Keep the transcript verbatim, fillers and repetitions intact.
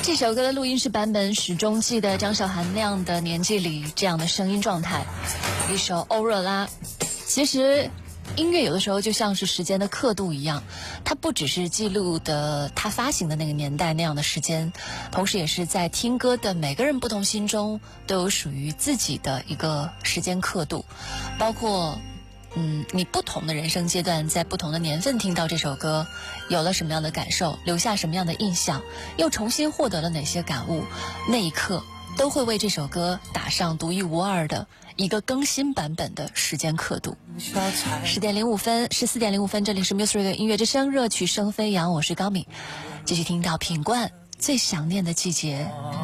这首歌的录音室版本始终记得张韶涵那样的年纪里这样的声音状态，一首《欧若拉》。其实音乐有的时候就像是时间的刻度一样，它不只是记录的它发行的那个年代那样的时间，同时也是在听歌的每个人不同心中都有属于自己的一个时间刻度，包括嗯，你不同的人生阶段在不同的年份听到这首歌有了什么样的感受，留下什么样的印象，又重新获得了哪些感悟，那一刻都会为这首歌打上独一无二的一个更新版本的时间刻度。十点零五分，十四点零五分，这里是 Music 音乐之声，热曲声飞扬，我是高敏，继续听到品冠最想念的季节。